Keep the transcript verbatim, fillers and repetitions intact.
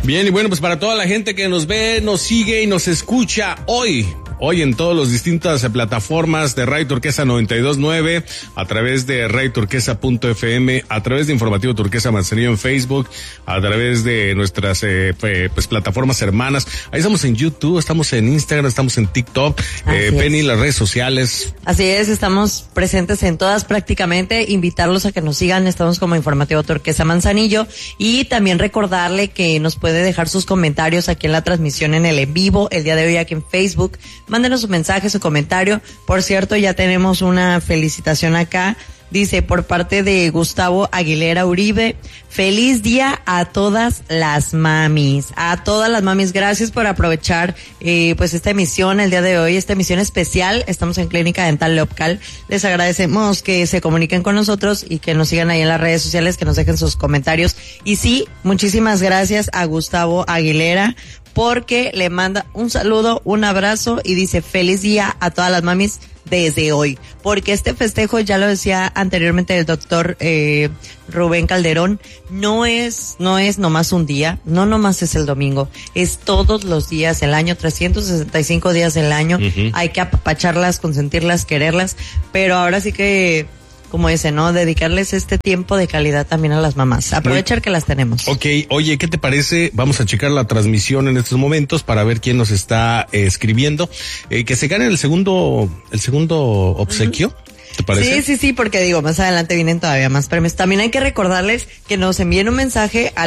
Bien, y bueno, pues para toda la gente que nos ve, nos sigue y nos escucha hoy. Hoy en todas las distintas plataformas de Radio Turquesa noventa y dos punto nueve, a través de radio turquesa punto efe eme, a través de Informativo Turquesa Manzanillo en Facebook, a través de nuestras eh, pues plataformas hermanas. Ahí estamos en YouTube, estamos en Instagram, estamos en TikTok. Eh, Penny, las redes sociales. Así es, estamos presentes en todas prácticamente. Invitarlos a que nos sigan, estamos como Informativo Turquesa Manzanillo, y también recordarle que nos puede dejar sus comentarios aquí en la transmisión en el en vivo el día de hoy aquí en Facebook. Mándenos su mensaje, su comentario. Por cierto, ya tenemos una felicitación acá. Dice, por parte de Gustavo Aguilera Uribe, feliz día a todas las mamis. A todas las mamis, gracias por aprovechar eh, pues esta emisión el día de hoy, esta emisión especial. Estamos en Clínica Dental Leopcal. Les agradecemos que se comuniquen con nosotros y que nos sigan ahí en las redes sociales, que nos dejen sus comentarios. Y sí, muchísimas gracias a Gustavo Aguilera, porque le manda un saludo, un abrazo y dice feliz día a todas las mamis desde hoy, porque este festejo, ya lo decía anteriormente el doctor eh, Rubén Calderón, no es no es nomás un día, no nomás es el domingo, es todos los días del año, trescientos sesenta y cinco días del año. Uh-huh. Hay que apapacharlas, consentirlas, quererlas, pero ahora sí que, como dice, ¿no? Dedicarles este tiempo de calidad también a las mamás. Aprovechar que las tenemos. Ok, oye, ¿qué te parece? Vamos a checar la transmisión en estos momentos para ver quién nos está eh, escribiendo. Eh, que se gane el segundo, el segundo obsequio. Uh-huh. ¿Te parece? Sí, sí, sí, porque digo, más adelante vienen todavía más premios. También hay que recordarles que nos envíen un mensaje a